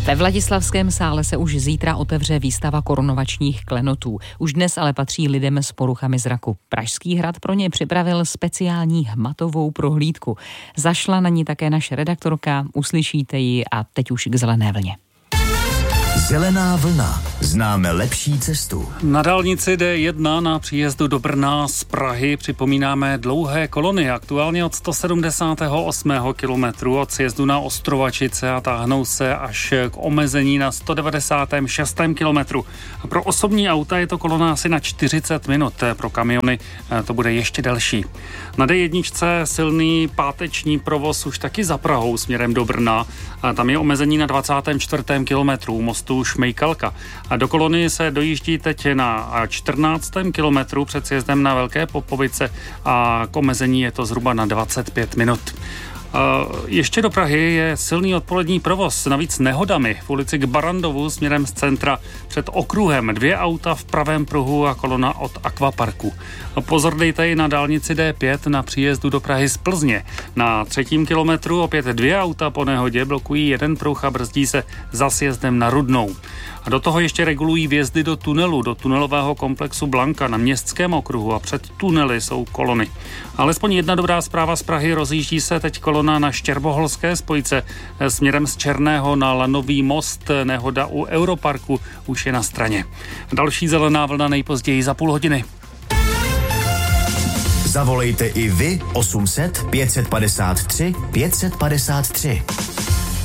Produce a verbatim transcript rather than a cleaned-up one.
Ve Vladislavském sále se už zítra otevře výstava korunovačních klenotů. Už dnes ale patří lidem s poruchami zraku. Pražský hrad pro ně připravil speciální hmatovou prohlídku. Zašla na ní také naše redaktorka, uslyšíte ji a teď už k zelené vlně. Zelená vlna. Známe lepší cestu. Na dálnici D jedna na příjezdu do Brna z Prahy připomínáme dlouhé kolony, aktuálně od sto sedmdesátého osmého kilometru od sjezdu na Ostrovačice a táhnou se až k omezení na sto devadesátém šestém kilometru. Pro osobní auta je to kolona asi na čtyřicet minut, pro kamiony to bude ještě delší. Na D jedna silný páteční provoz už taky za Prahou směrem do Brna. Tam je omezení na dvacátém čtvrtém kilometru mostu Šmejkalka. A do kolony se dojíždí teď na čtrnáctém kilometru před sjezdem na Velké Popovice a k omezení je to zhruba na dvacet pět minut. Ještě do Prahy je silný odpolední provoz, navíc nehodami v ulici k Barandovu směrem z centra před okruhem. Dvě auta v pravém pruhu a kolona od Aquaparku. Pozor dejte i na dálnici D pět na příjezdu do Prahy z Plzně. Na třetím kilometru opět dvě auta po nehodě blokují jeden pruh a brzdí se za sjezdem na Rudnou. A do toho ještě regulují vjezdy do tunelu, do tunelového komplexu Blanka na Městském okruhu a před tunely jsou kolony. Alespoň jedna dobrá zpráva z Prahy, rozjíždí se teď kolona na Štěrboholské spojce směrem z Černého na Lanový most. Nehoda u Europarku už je na straně. Další zelená vlna nejpozději za půl hodiny. Zavolejte i vy osm set pět set padesát tři pět set padesát tři.